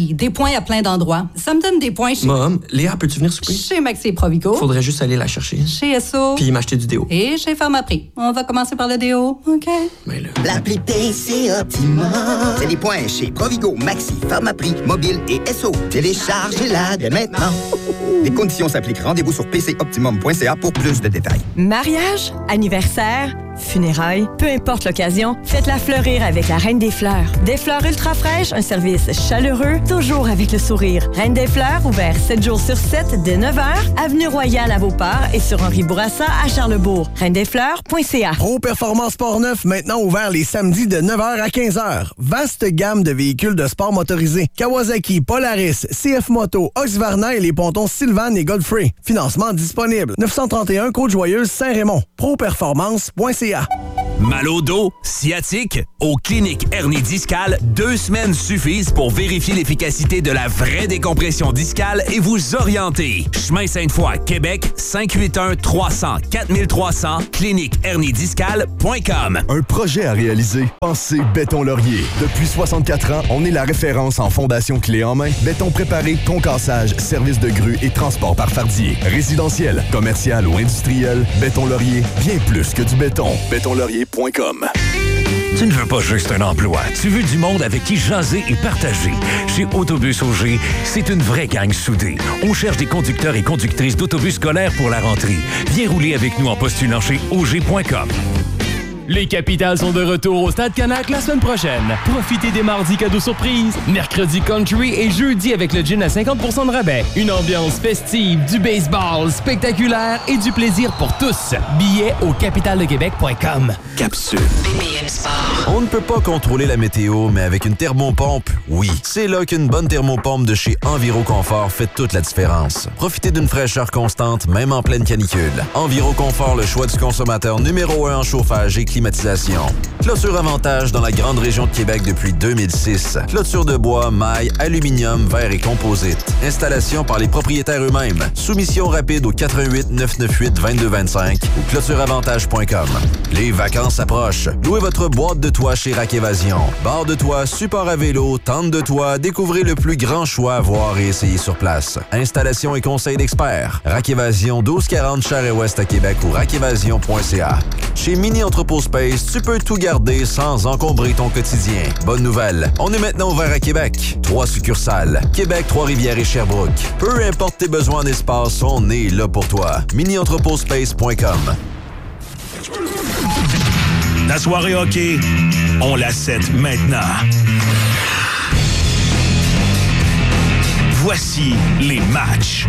Maxi. Des points à plein d'endroits. Ça me donne des points chez... Mom, Léa, peux-tu venir souper? Chez Maxi et Provigo. Faudrait juste aller la chercher. Chez Esso. Puis m'acheter du déo. Et chez Pharmaprix. On va commencer par le déo, OK? Mais là... L'appli PC Optimum. C'est des points chez Provigo, Maxi, Pharmaprix, Mobile et Esso. Téléchargez-la dès maintenant. Les conditions s'appliquent. Rendez-vous sur pcoptimum.ca pour plus de détails. Mariage, anniversaire, funérailles, peu importe l'occasion, faites-la fleurir avec la Reine des Fleurs. Des fleurs ultra fraîches, un service chaleureux, toujours avec le sourire. Reine des Fleurs, ouvert 7 jours sur 7 dès 9h, avenue Royale à Beauport et sur Henri Bourassa à Charlebourg. reine-des-fleurs.ca. Pro Performance Port-Neuf, maintenant ouvert les samedis de 9h à 15h. Vaste gamme de véhicules de sport motorisés. Kawasaki, Polaris, CF Moto, Husqvarna et les pontons Sylvan et Godfrey. Financement disponible. 931 Côte-Joyeuse, Saint-Raymond. Properformance.ca. Mal au dos, sciatique? Au Clinique Hernie Discale, 2 semaines suffisent pour vérifier l'efficacité de la vraie décompression discale et vous orienter. Chemin Sainte-Foy, Québec, 581-300-4300, cliniqueherniediscale.com. Un projet à réaliser. Pensez Béton Laurier. Depuis 64 ans, on est la référence en fondation clé en main. Béton préparé, concassage, service de grue et transport par fardier. Résidentiel, commercial ou industriel, Béton Laurier, bien plus que du béton. Bétonlaurier.com. Tu ne veux pas juste un emploi, tu veux du monde avec qui jaser et partager. Chez Autobus Auger, c'est une vraie gang soudée. On cherche des conducteurs et conductrices d'autobus scolaires pour la rentrée. Viens rouler avec nous en postulant chez Auger.com. Les Capitals sont de retour au Stade Canac la semaine prochaine. Profitez des mardis cadeaux surprises, mercredi country et jeudi avec le gin à 50% de rabais. Une ambiance festive, du baseball spectaculaire et du plaisir pour tous. Billets au capitaldequebec.com. Capsule. BPM Sport. On ne peut pas contrôler la météo, mais avec une thermopompe, oui. C'est là qu'une bonne thermopompe de chez EnviroConfort fait toute la différence. Profitez d'une fraîcheur constante, même en pleine canicule. EnviroConfort, le choix du consommateur numéro 1 en chauffage et climatisation. Clôture Avantage dans la grande région de Québec depuis 2006. Clôture de bois, maille, aluminium, verre et composite. Installation par les propriétaires eux-mêmes. Soumission rapide au 88 998 2225 ou clôtureavantage.com. Les vacances approchent. Louez votre boîte de toit chez Rack Évasion. Barre de toit, support à vélo, tente de toit, découvrez le plus grand choix à voir et essayer sur place. Installation et conseils d'experts. Rack Évasion, 1240 Charest-Ouest à Québec ou rackévasion.ca. Chez Mini Entrepôt Space, tu peux tout garder sans encombrer ton quotidien. Bonne nouvelle, on est maintenant ouvert à Québec. 3 succursales, Québec, Trois-Rivières et Sherbrooke. Peu importe tes besoins d'espace, on est là pour toi. minientrepotspace.com. La soirée hockey, on la set maintenant. Voici les matchs.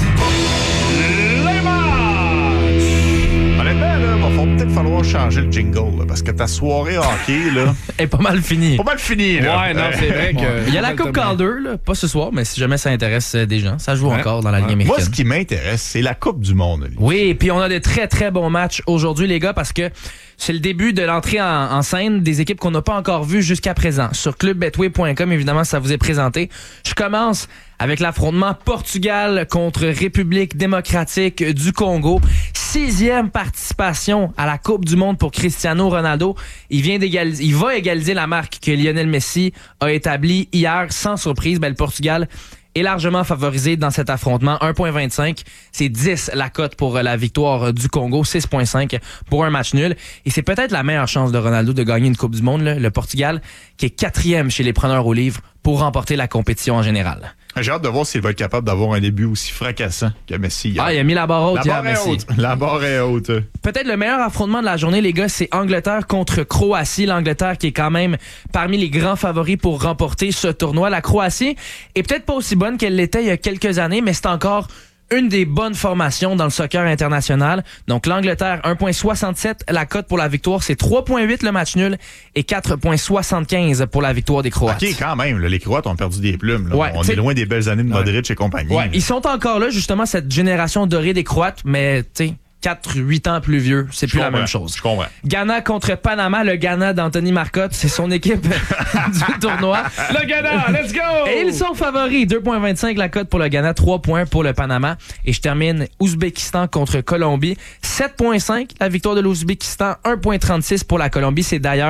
Les matchs! Honnêtement, là, va peut-être falloir changer le jingle, là, parce que ta soirée hockey, là... est pas mal finie. Pas mal finie, là. Ouais, non, c'est vrai que... Il y a la Coupe Calder, là, pas ce soir, mais si jamais ça intéresse des gens, ça joue encore dans la Ligue américaine. Moi, ce qui m'intéresse, c'est la Coupe du monde. Lui. Oui, puis on a des très, très bons matchs aujourd'hui, les gars, parce que c'est le début de l'entrée en scène des équipes qu'on n'a pas encore vues jusqu'à présent. Sur clubbetway.com, évidemment, ça vous est présenté. Je commence avec l'affrontement Portugal contre République démocratique du Congo. 6e participation à la Coupe du monde pour Cristiano Ronaldo. Il va égaliser la marque que Lionel Messi a établie hier. Sans surprise, le Portugal est largement favorisé dans cet affrontement. 1,25, c'est 10 la cote pour la victoire du Congo, 6,5 pour un match nul. Et c'est peut-être la meilleure chance de Ronaldo de gagner une Coupe du monde, là, le Portugal, qui est 4e chez les preneurs au livre pour remporter la compétition en général. J'ai hâte de voir s'il va être capable d'avoir un début aussi fracassant que Messi hier. Ah, il a mis la barre haute hier, Messi. La barre est haute. Peut-être le meilleur affrontement de la journée, les gars, c'est Angleterre contre Croatie. L'Angleterre qui est quand même parmi les grands favoris pour remporter ce tournoi. La Croatie est peut-être pas aussi bonne qu'elle l'était il y a quelques années, mais c'est encore une des bonnes formations dans le soccer international. Donc l'Angleterre, 1,67. La cote pour la victoire, c'est 3,8 le match nul et 4,75 pour la victoire des Croates. OK, quand même, là, les Croates ont perdu des plumes. Là. Ouais, on est loin des belles années de Modric et compagnie. Ouais, ils sont encore là, justement, cette génération dorée des Croates, mais tu sais, 4-8 ans plus vieux, c'est plus la même chose. Je comprends. Ghana contre Panama, le Ghana d'Anthony Marcotte, c'est son équipe du tournoi. Le Ghana, let's go! Et ils sont favoris, 2,25 la cote pour le Ghana, 3 points pour le Panama. Et je termine Ouzbékistan contre Colombie, 7,5 la victoire de l'Ouzbékistan, 1,36 pour la Colombie. C'est d'ailleurs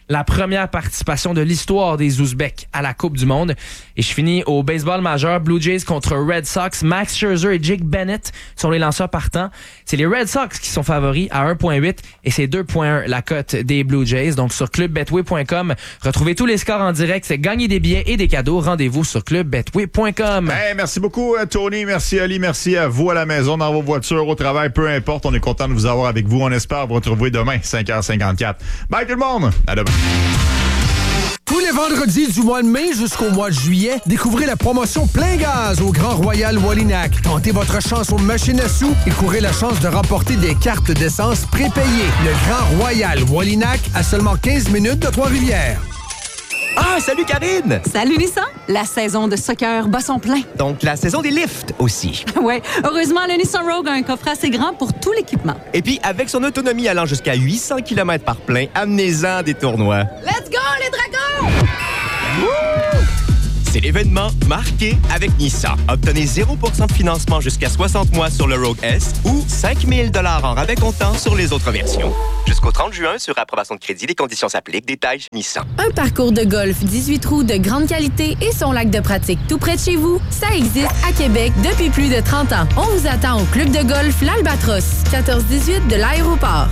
la première participation de l'histoire des Ouzbeks à la Coupe du Monde. Et je finis au baseball majeur, Blue Jays contre Red Sox. Max Scherzer et Jake Bennett sont les lanceurs partants. C'est les Red Sox qui sont favoris à 1.8 et c'est 2.1 la cote des Blue Jays. Donc sur clubbetway.com, retrouvez tous les scores en direct, gagnez des billets et des cadeaux. Rendez-vous sur clubbetway.com. Hey, merci beaucoup Tony, merci Ali, merci à vous à la maison, dans vos voitures, au travail, peu importe. On est content de vous avoir avec vous. On espère vous retrouver demain, 5h54. Bye tout le monde! À demain. Tous les vendredis du mois de mai jusqu'au mois de juillet, découvrez la promotion Plein Gaz au Grand Royal Wallinac. Tentez votre chance aux machines à sous et courez la chance de remporter des cartes d'essence prépayées. Le Grand Royal Wallinac à seulement 15 minutes de Trois-Rivières. Ah, salut Karine! Salut Nissan! La saison de soccer bat son plein. Donc la saison des lifts aussi. Ouais, heureusement, le Nissan Rogue a un coffret assez grand pour tout l'équipement. Et puis, avec son autonomie allant jusqu'à 800 km par plein, amenez-en des tournois. Let's go, les dragons! Wouh! C'est l'événement marqué avec Nissan. Obtenez 0% de financement jusqu'à 60 mois sur le Rogue S ou 5 000 $ en rabais comptant sur les autres versions. Jusqu'au 30 juin, sur approbation de crédit, les conditions s'appliquent. Détails chez Nissan. Un parcours de golf 18 trous de grande qualité et son lac de pratique tout près de chez vous, ça existe à Québec depuis plus de 30 ans. On vous attend au club de golf L'Albatros, 1418 de l'aéroport,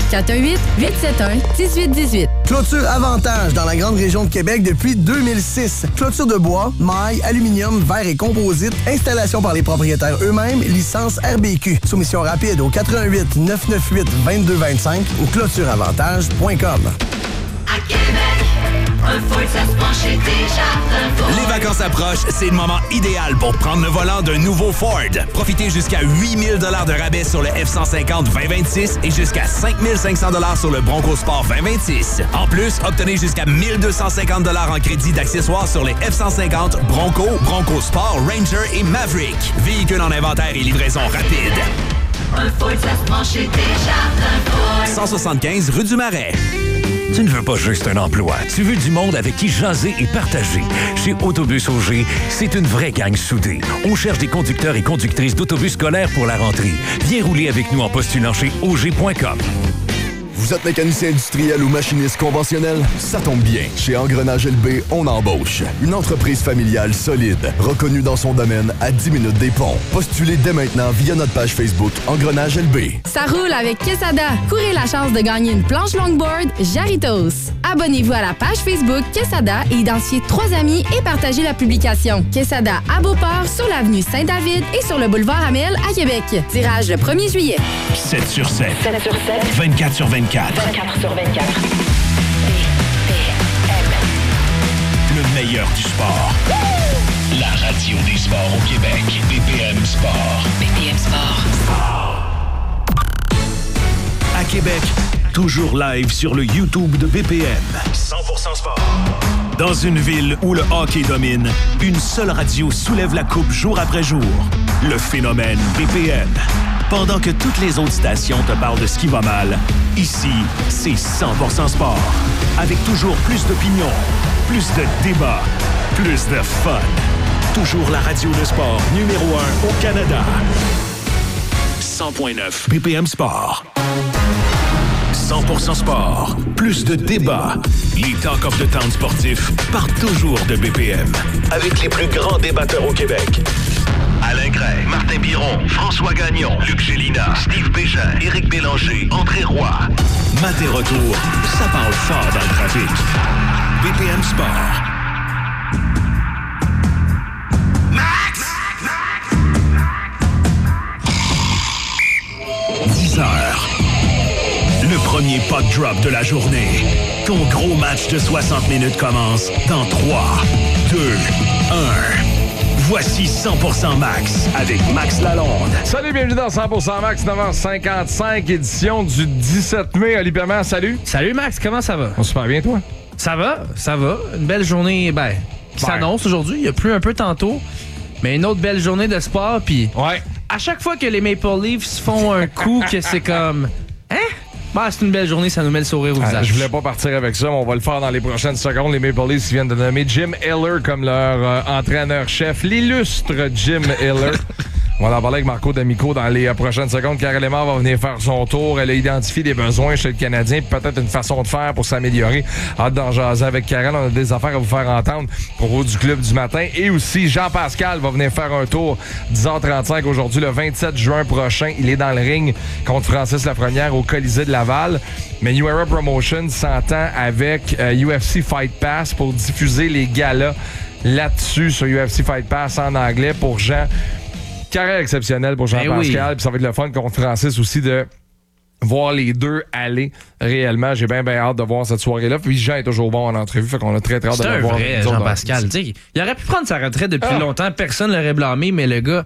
418-871-1818. Clôture Avantage dans la grande région de Québec depuis 2006. Clôture de bois, maille, aluminium, verre et composite. Installation par les propriétaires eux-mêmes. Licence RBQ. Soumission rapide au 88 998 2225 ou clôtureavantage.com. À Québec, un Ford, ça se penche et déjà un Ford. Les vacances approchent, c'est le moment idéal pour prendre le volant d'un nouveau Ford. Profitez jusqu'à 8 000 $ de rabais sur le F-150 2026 et jusqu'à 5 500 $ sur le Bronco Sport 2026. En plus, obtenez jusqu'à 1 250 $ en crédit d'accessoires sur les F-150, Bronco, Bronco Sport, Ranger et Maverick. Véhicules en inventaire et livraison rapide. Un Ford, ça se penche et déjà un Ford. 175 rue du Marais. Tu ne veux pas juste un emploi, tu veux du monde avec qui jaser et partager. Chez Autobus Auger, c'est une vraie gang soudée. On cherche des conducteurs et conductrices d'autobus scolaires pour la rentrée. Viens rouler avec nous en postulant chez auger.com. Vous êtes mécanicien industriel ou machiniste conventionnel? Ça tombe bien. Chez Engrenage LB, on embauche. Une entreprise familiale solide, reconnue dans son domaine à 10 minutes des ponts. Postulez dès maintenant via notre page Facebook Engrenage LB. Ça roule avec Quesada. Courez la chance de gagner une planche longboard Jarritos. Abonnez-vous à la page Facebook Quesada et identifiez 3 amis et partagez la publication. Quesada à Beauport, sur l'avenue Saint-David et sur le boulevard Amel à Québec. Tirage le 1er juillet. 7 sur 7. 7 sur 7. 24 sur 24. 24 sur 24. Le meilleur du sport. La radio des sports au Québec. BPM Sport. BPM Sport. À Québec, toujours live sur le YouTube de BPM. 100% sport. Dans une ville où le hockey domine, une seule radio soulève la coupe jour après jour. Le phénomène BPM. Pendant que toutes les autres stations te parlent de ce qui va mal, ici, c'est 100% sport. Avec toujours plus d'opinions, plus de débats, plus de fun. Toujours la radio de sport numéro 1 au Canada. 100.9 BPM Sport. 100% sport. Plus de débats. Les Talk of the Town sportifs partent toujours de BPM. Avec les plus grands débatteurs au Québec. Alain Gray, Martin Biron, François Gagnon, Luc Gélina, Steve Bégin, Éric Bélanger, André Roy. Matin retour, ça parle fort dans le trafic. BPM Sport. Max! 10 heures. Le premier puck drop de la journée. Ton gros match de 60 minutes commence dans 3, 2, 1. Voici 100% Max avec Max Lalonde. Salut, bienvenue dans 100% Max, 9h55, édition du 17 mai. Ali Perman, salut. Salut Max, comment ça va? On se passe bien, toi? Ça va. Une belle journée, qui s'annonce aujourd'hui. Il y a plu un peu tantôt, mais une autre belle journée de sport. Puis, à chaque fois que les Maple Leafs font un coup que c'est comme... c'est une belle journée, ça nous met le sourire au visage. Je voulais pas partir avec ça, mais on va le faire dans les prochaines secondes. Les Maple Leafs viennent de nommer Jim Hiller comme leur entraîneur-chef. L'illustre Jim Hiller. On va en parler avec Marco D'Amico dans les prochaines secondes. Karel Lemar va venir faire son tour. Elle a identifié des besoins chez le Canadien, puis peut-être une façon de faire pour s'améliorer. Hâte d'en jaser avec Karel. On a des affaires à vous faire entendre au propos du club du matin. Et aussi, Jean-Pascal va venir faire un tour 10h35 aujourd'hui, le 27 juin prochain. Il est dans le ring contre Francis Lafrenière au Colisée de Laval. Mais New Era Promotion s'entend avec UFC Fight Pass pour diffuser les galas là-dessus sur UFC Fight Pass en anglais pour Jean. Carrière exceptionnelle pour Jean-Pascal. Oui. Puis ça va être le fun contre Francis aussi de voir les deux aller réellement. J'ai bien hâte de voir cette soirée-là. Puis Jean est toujours bon en entrevue. Fait qu'on a très hâte de le voir. C'est un vrai Jean-Pascal. Il aurait pu prendre sa retraite depuis longtemps. Personne ne l'aurait blâmé, mais le gars,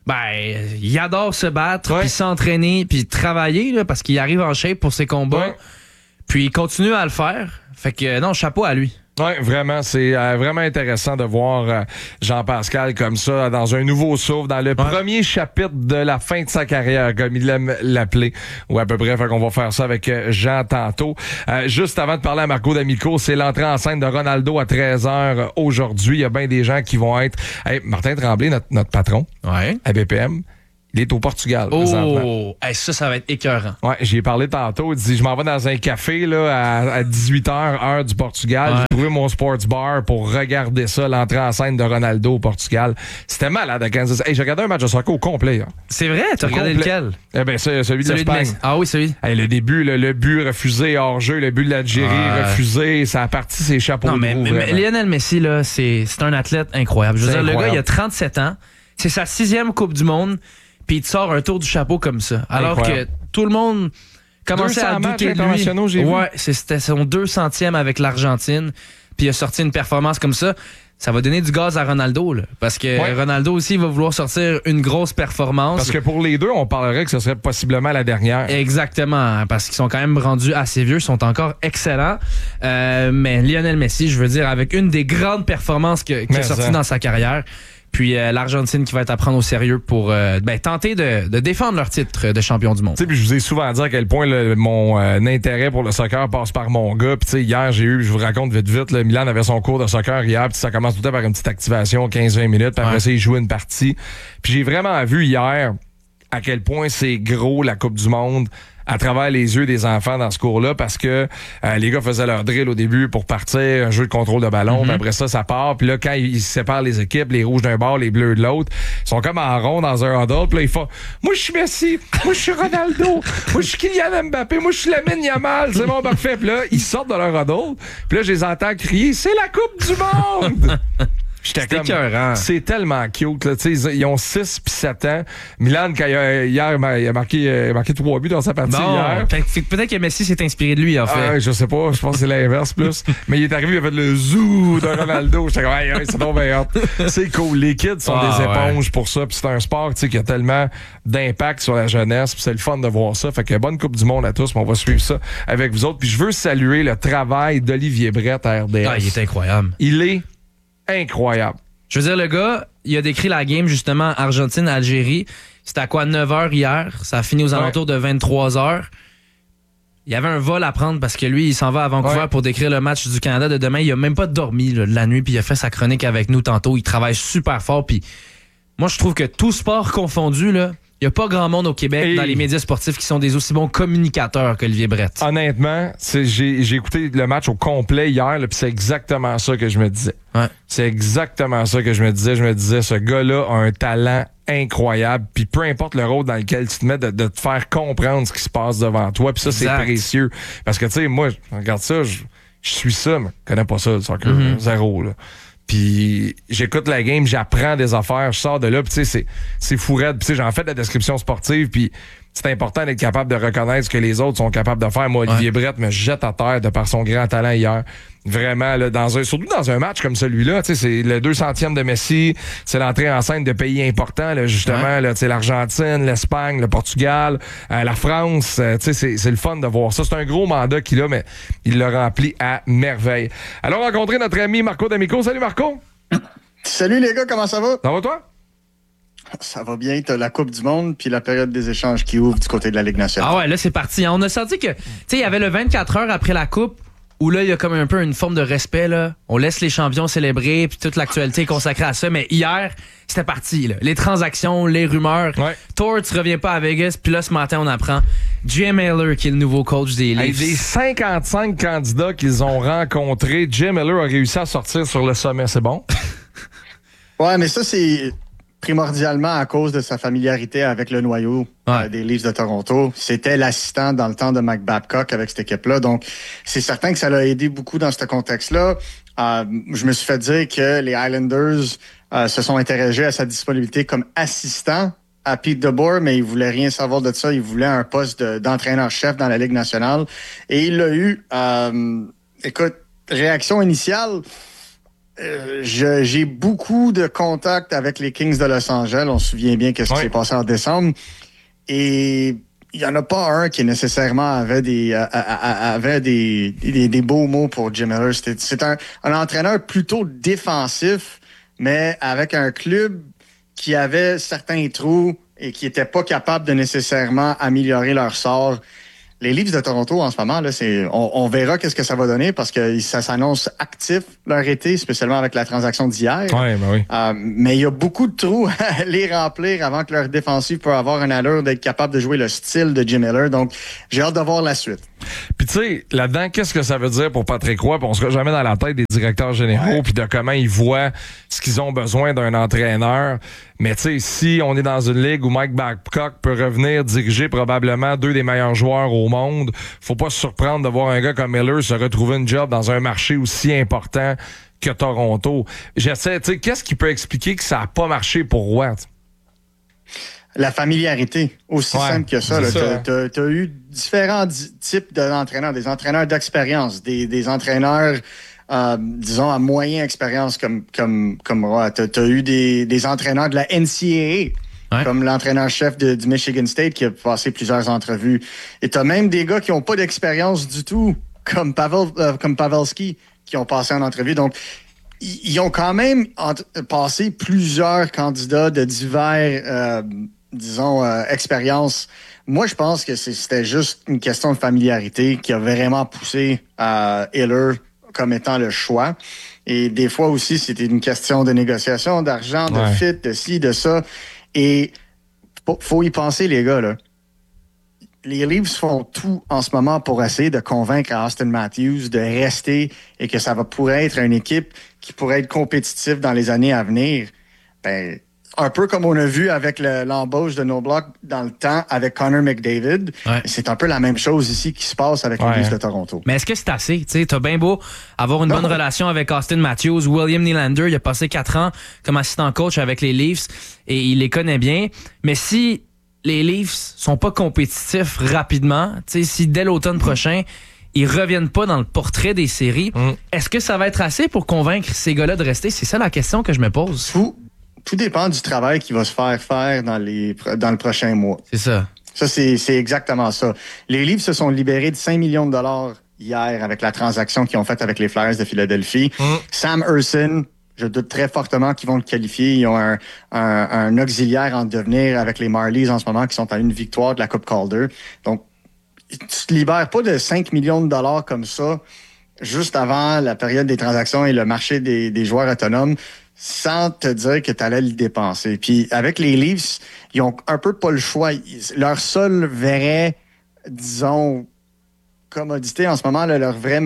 il adore se battre, puis s'entraîner, puis travailler là, parce qu'il arrive en shape pour ses combats. Ouais. Puis il continue à le faire. Fait que non, chapeau à lui. Oui, vraiment, c'est vraiment intéressant de voir Jean-Pascal comme ça, dans un nouveau souffle, dans le premier chapitre de la fin de sa carrière, comme il aime l'appeler, ou à peu près. Fait qu'on va faire ça avec Jean tantôt. Juste avant de parler à Marco D'Amico, c'est l'entrée en scène de Ronaldo à 13h aujourd'hui. Il y a bien des gens qui vont être... Hey, Martin Tremblay, notre patron, à BPM, il est au Portugal présentement. Ça va être écœurant. Ouais, j'y ai parlé tantôt. Il dit, je m'en vais dans un café là, à 18h, heure du Portugal. J'ai trouvé mon sports bar pour regarder ça, l'entrée en scène de Ronaldo au Portugal. C'était malade à Kansas. Hey, j'ai regardé un match de soccer au complet. Là. C'est vrai? T'as regardé lequel? Eh bien, c'est celui de l'Espagne. Ah oui, celui. Hey, le début, le but refusé hors jeu, le but de l'Algérie refusé. Ça a parti ses chapeaux de roue. Mais Lionel Messi, là, c'est un athlète incroyable. Je veux dire, le gars, il a 37 ans. C'est sa 6e Coupe du Monde. Puis il te sort un tour du chapeau comme ça. Alors que tout le monde commençait à douter de lui. Ouais, c'était son 200e avec l'Argentine. Puis il a sorti une performance comme ça. Ça va donner du gaz à Ronaldo, là, parce que Ronaldo aussi va vouloir sortir une grosse performance. Parce que pour les deux, on parlerait que ce serait possiblement la dernière. Exactement, parce qu'ils sont quand même rendus assez vieux, ils sont encore excellents. Mais Lionel Messi, je veux dire, avec une des grandes performances qu'il a sorties dans sa carrière. Puis l'Argentine qui va être à prendre au sérieux pour tenter de défendre leur titre de champion du monde. Puis je vous ai souvent dit à quel point mon intérêt pour le soccer passe par mon gars. Puis hier, je vous raconte vite, là, Milan avait son cours de soccer hier, puis ça commence tout le temps par une petite activation, 15-20 minutes, puis après ça, il joue une partie. Puis j'ai vraiment vu hier à quel point c'est gros la Coupe du Monde à travers les yeux des enfants dans ce cours-là, parce que les gars faisaient leur drill au début pour partir, un jeu de contrôle de ballon, puis après ça part, puis là, quand ils séparent les équipes, les rouges d'un bord, les bleus de l'autre, ils sont comme en rond dans un huddle, puis là, ils font « Moi, je suis Messi, moi, je suis Ronaldo, moi, je suis Kylian Mbappé, moi, je suis Lamine Yamal, c'est bon, parfait. » Puis là, ils sortent de leur huddle, puis là, je les entends crier « C'est la Coupe du Monde! » J'étais comme, c'est tellement cute, là. Ils ont 6 puis 7 ans. Milan, quand hier, il a marqué 3 buts dans sa partie hier. Peut-être que Messi s'est inspiré de lui, en fait. Je sais pas, je pense que c'est l'inverse plus. Mais il est arrivé, il a fait le zoo de Ronaldo. J'étais comme, c'est donc bien hot. C'est cool. Les kids sont des éponges pour ça. Puis c'est un sport qui a tellement d'impact sur la jeunesse. Puis c'est le fun de voir ça. Fait que bonne Coupe du Monde à tous. On va suivre ça avec vous autres. Puis je veux saluer le travail d'Olivier Brett à RDS. Il est incroyable. Il est incroyable. Je veux dire, le gars, il a décrit la game, justement, Argentine-Algérie. C'était à quoi, 9h hier? Ça a fini aux alentours de 23h. Il y avait un vol à prendre parce que lui, il s'en va à Vancouver pour décrire le match du Canada de demain. Il a même pas dormi là, de la nuit, puis il a fait sa chronique avec nous tantôt. Il travaille super fort, puis moi, je trouve que tout sport confondu, là, il n'y a pas grand monde au Québec dans les médias sportifs qui sont des aussi bons communicateurs qu'Olivier Brett. Honnêtement, j'ai écouté le match au complet hier, puis c'est exactement ça que je me disais. Ouais. C'est exactement ça que je me disais. Je me disais, ce gars-là a un talent incroyable, puis peu importe le rôle dans lequel tu te mets, de te faire comprendre ce qui se passe devant toi, puis ça, c'est précieux. Parce que, tu sais, moi, regarde ça, je suis ça, mais je connais pas ça, le soccer, zéro, là. Puis j'écoute la game, j'apprends des affaires, je sors de là, puis tu sais, c'est fou raide. Puis tu sais, j'en fais de la description sportive, puis c'est important d'être capable de reconnaître ce que les autres sont capables de faire. Moi, Olivier Brett me jette à terre de par son grand talent hier. Vraiment, là, surtout dans un match comme celui-là, tu sais, c'est le 200e de Messi, c'est l'entrée en scène de pays importants, là, justement, là, tu sais, l'Argentine, l'Espagne, le Portugal, la France, tu sais, c'est le fun de voir ça. C'est un gros mandat qu'il a, mais il l'a rempli à merveille. Allons rencontrer notre ami Marco D'Amico. Salut Marco! Salut les gars, comment ça va? Ça va toi? Ça va bien, t'as la Coupe du Monde puis la période des échanges qui ouvre du côté de la Ligue nationale. Ah ouais, là c'est parti. On a senti que, tu sais, il y avait le 24 heures après la Coupe où là, il y a comme un peu une forme de respect, là. On laisse les champions célébrer, puis toute l'actualité est consacrée à ça. Mais hier, c'était parti, là. Les transactions, les rumeurs. Torts revient pas à Vegas, puis là, ce matin, on apprend Jim Miller, qui est le nouveau coach des Leafs. Des 55 candidats qu'ils ont rencontrés, Jim Miller a réussi à sortir sur le sommet. C'est bon? Ouais, mais ça, c'est primordialement à cause de sa familiarité avec le noyau des Leafs de Toronto. C'était l'assistant dans le temps de Mike Babcock avec cette équipe-là. Donc, c'est certain que ça l'a aidé beaucoup dans ce contexte-là. Je me suis fait dire que les Islanders se sont interrogés à sa disponibilité comme assistant à Pete DeBoer, mais il voulait rien savoir de ça. Il voulait un poste d'entraîneur-chef dans la Ligue nationale. Et il l'a eu. Écoute, réaction initiale... j'ai beaucoup de contacts avec les Kings de Los Angeles. On se souvient bien qu'est-ce qui s'est passé en décembre. Et il n'y en a pas un qui nécessairement avait des beaux mots pour Jim Miller. C'est un entraîneur plutôt défensif, mais avec un club qui avait certains trous et qui n'était pas capable de nécessairement améliorer leur sort. Les Leafs de Toronto, en ce moment, là, on verra qu'est-ce que ça va donner parce que ça s'annonce actif leur été, spécialement avec la transaction d'hier. Mais il y a beaucoup de trous à les remplir avant que leur défensive peut avoir une allure d'être capable de jouer le style de Jim Miller. Donc, j'ai hâte de voir la suite. Puis tu sais, là-dedans, qu'est-ce que ça veut dire pour Patrick Roy? Puis on sera jamais dans la tête des directeurs généraux puis de comment ils voient ce qu'ils ont besoin d'un entraîneur. Mais tu sais, si on est dans une ligue où Mike Babcock peut revenir diriger probablement 2 des meilleurs joueurs au monde, faut pas se surprendre de voir un gars comme Miller se retrouver une job dans un marché aussi important que Toronto. J'essaie, tu sais, qu'est-ce qui peut expliquer que ça a pas marché pour Roy? La familiarité, aussi simple que ça. T'as eu différents types d'entraîneurs, des entraîneurs d'expérience, des entraîneurs, disons, à moyenne expérience comme Roy. T'as eu des entraîneurs de la NCAA, comme l'entraîneur-chef du Michigan State qui a passé plusieurs entrevues. Et t'as même des gars qui n'ont pas d'expérience du tout, comme Pavelski, qui ont passé en entrevue. Donc, ils ont quand même passé plusieurs candidats de divers... expérience. Moi, je pense que c'était juste une question de familiarité qui a vraiment poussé Hiller comme étant le choix. Et des fois aussi, c'était une question de négociation, d'argent, de fit, de ci, de ça. Et faut y penser, les gars, là. Les Leafs font tout en ce moment pour essayer de convaincre Austin Matthews de rester et que ça pourrait être une équipe qui pourrait être compétitive dans les années à venir. Ben, un peu comme on a vu avec l'embauche de No Block dans le temps avec Connor McDavid. C'est un peu la même chose ici qui se passe avec les Leafs de Toronto. Mais est-ce que c'est assez? Tu sais, t'as bien beau avoir une bonne relation avec Austin Matthews. William Nylander, il a passé 4 ans comme assistant coach avec les Leafs et il les connaît bien. Mais si les Leafs sont pas compétitifs rapidement, tu sais, si dès l'automne prochain, ils reviennent pas dans le portrait des séries, est-ce que ça va être assez pour convaincre ces gars-là de rester? C'est ça la question que je me pose. Tout dépend du travail qui va se faire dans le prochain mois. C'est ça. Ça, c'est exactement ça. Les Leafs se sont libérés de 5 millions de dollars hier avec la transaction qu'ils ont faite avec les Flyers de Philadelphie. Sam Ersson, je doute très fortement qu'ils vont le qualifier. Ils ont un auxiliaire en devenir avec les Marlies en ce moment qui sont à une victoire de la Coupe Calder. Donc, tu te libères pas de 5 millions de dollars comme ça juste avant la période des transactions et le marché des joueurs autonomes sans te dire que tu allais le dépenser. Puis avec les Leafs, ils ont un peu pas le choix. Leur seul vrai, disons, commodité en ce moment, là, leur vrai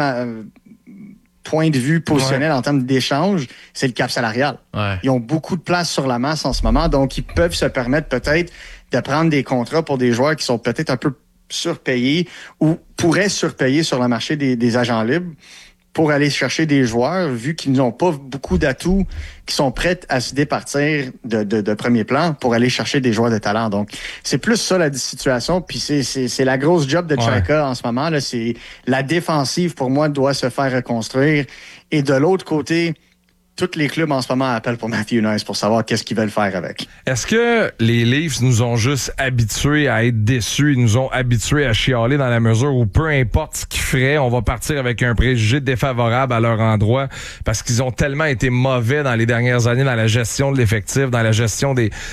point de vue positionnel en termes d'échange, c'est le cap salarial. Ils ont beaucoup de place sur la masse en ce moment, donc ils peuvent se permettre peut-être de prendre des contrats pour des joueurs qui sont peut-être un peu surpayés ou pourraient surpayer sur le marché des agents libres pour aller chercher des joueurs, vu qu'ils n'ont pas beaucoup d'atouts, qui sont prêts à se départir de premier plan pour aller chercher des joueurs de talent. Donc, c'est plus ça la situation. Puis c'est la grosse job de Chaka en ce moment. Là, c'est la défensive, pour moi, doit se faire reconstruire. Et de l'autre côté, tous les clubs en ce moment appellent pour Matthew Knies pour savoir qu'est-ce qu'ils veulent faire avec. Est-ce que les Leafs nous ont juste habitués à être déçus, ils nous ont habitués à chialer dans la mesure où peu importe ce qu'ils feraient, on va partir avec un préjugé défavorable à leur endroit parce qu'ils ont tellement été mauvais dans les dernières années dans la gestion de l'effectif, dans la gestion des...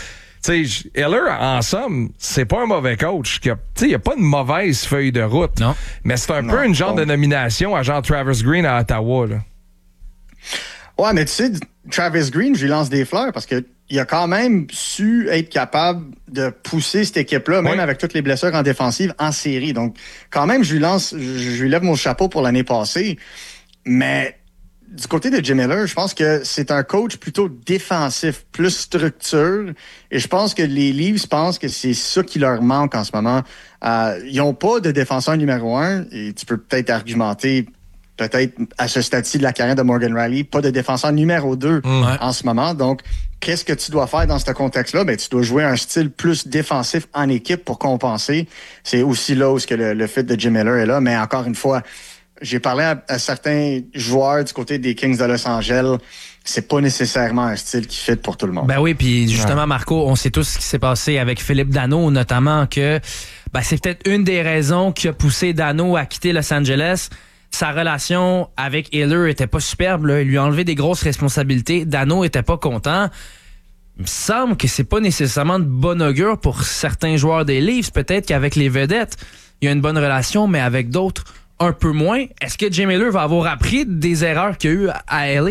Tu sais, Heller, en somme, c'est pas un mauvais coach. Il n'y a pas une mauvaise feuille de route. Non. Mais c'est un peu une genre de nomination à genre Travis Green à Ottawa, là. Ouais, mais tu sais, Travis Green, je lui lance des fleurs parce que il a quand même su être capable de pousser cette équipe-là, même avec toutes les blessures en défensive, en série. Donc, quand même, je lui lève mon chapeau pour l'année passée. Mais du côté de Jim Miller, je pense que c'est un coach plutôt défensif, plus structure. Et je pense que les Leafs pensent que c'est ça qui leur manque en ce moment. Ils n'ont pas de défenseur numéro 1 et tu peux peut-être argumenter peut-être à ce stade-ci de la carrière de Morgan Rielly, pas de défenseur numéro 2 en ce moment. Donc, qu'est-ce que tu dois faire dans ce contexte-là? Ben, tu dois jouer un style plus défensif en équipe pour compenser. C'est aussi là où le fit de Jim Miller est là. Mais encore une fois, j'ai parlé à certains joueurs du côté des Kings de Los Angeles. C'est pas nécessairement un style qui fit pour tout le monde. Ben oui, puis justement, Marco, on sait tous ce qui s'est passé avec Philippe Danault, notamment que c'est peut-être une des raisons qui a poussé Danault à quitter Los Angeles. Sa relation avec Heller était pas superbe, là. Il lui a enlevé des grosses responsabilités. Danault était pas content. Il me semble que c'est pas nécessairement de bon augure pour certains joueurs des Leafs. Peut-être qu'avec les vedettes, il y a une bonne relation, mais avec d'autres, un peu moins. Est-ce que Jim Heller va avoir appris des erreurs qu'il y a eu à LA?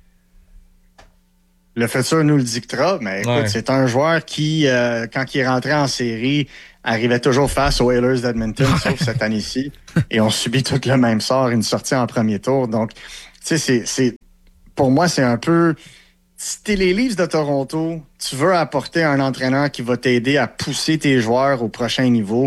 Le futur nous le dictera, mais écoute, c'est un joueur qui, quand il est rentré en série, arrivait toujours face aux Oilers d'Edmonton, sauf cette année-ci. Et on subit tout le même sort, une sortie en premier tour. Donc, tu sais, pour moi, c'est un peu... Si t'es les Leafs de Toronto, tu veux apporter un entraîneur qui va t'aider à pousser tes joueurs au prochain niveau.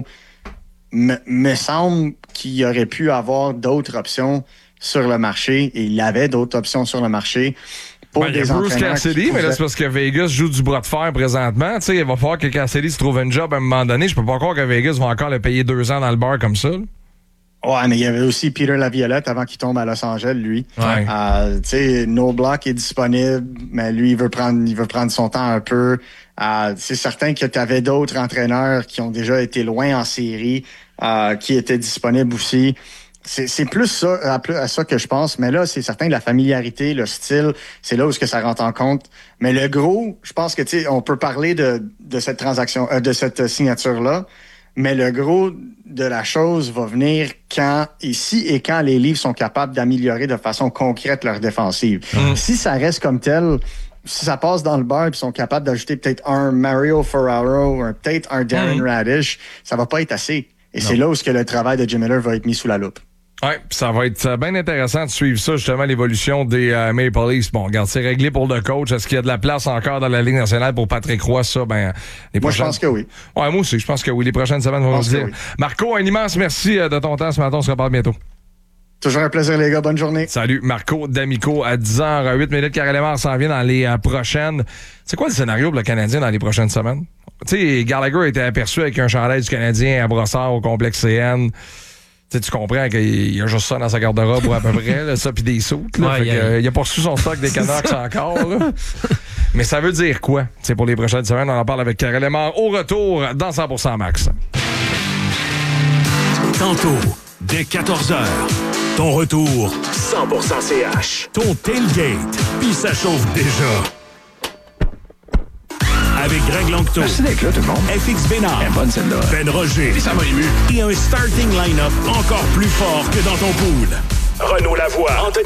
Me semble qu'il aurait pu avoir d'autres options sur le marché, et il avait d'autres options sur le marché. Il y a Bruce Cassidy, mais là, c'est parce que Vegas joue du bras de fer présentement. T'sais, il va falloir que Cassidy se trouve un job à un moment donné. Je peux pas croire que Vegas va encore le payer 2 ans dans le bar comme ça. Ouais, mais il y avait aussi Peter Laviolette avant qu'il tombe à Los Angeles, lui. Ouais. Tu sais, No Block est disponible, mais lui, il veut prendre son temps un peu. C'est certain que tu avais d'autres entraîneurs qui ont déjà été loin en série, qui étaient disponibles aussi. C'est plus ça, à ça que je pense. Mais là, c'est certain, la familiarité, le style, c'est là où ça rentre en compte. Mais le gros, je pense que, tu sais, on peut parler de cette transaction, de cette signature-là. Mais le gros de la chose va venir quand les Leafs sont capables d'améliorer de façon concrète leur défensive. Si ça reste comme tel, si ça passe dans le beurre et ils sont capables d'ajouter peut-être un Mario Ferraro ou peut-être un Darren Radish, ça va pas être assez. Et c'est là où le travail de Jim Miller va être mis sous la loupe. Oui, ça va être bien intéressant de suivre ça, justement, l'évolution des Maple Leafs. Bon, regarde, c'est réglé pour le coach. Est-ce qu'il y a de la place encore dans la Ligue nationale pour Patrick Roy? Ça, moi, je pense que oui. Ouais, moi aussi, je pense que oui. Les prochaines semaines vont nous dire. Oui. Marco, un immense merci de ton temps ce matin. On se reparle bientôt. Toujours un plaisir, les gars. Bonne journée. Salut, Marco D'Amico à 10h08. Karel Emard s'en vient dans les prochaines. C'est quoi le scénario pour le Canadien dans les prochaines semaines? Tu sais, Gallagher a été aperçu avec un chandail du Canadien à Brossard au complexe CN. T'sais, tu comprends qu'il y a juste ça dans sa garde-robe à peu près, là, ça puis des soutes. Ouais, il a pas reçu son stock des Canucks encore. Là. Mais ça veut dire quoi? T'sais, pour les prochaines semaines, on en parle avec Karel Emard au retour dans 100% Max. Tantôt, dès 14h, ton retour 100% CH. Ton tailgate, puis ça chauffe déjà. Avec Greg Langto. Merci d'être là, tout le monde. FX Bénard. Bonne celle-là. Ben Roger. Et ça m'a ému. Et un starting line-up encore plus fort que dans ton pool. Renaud Lavoie. Anthony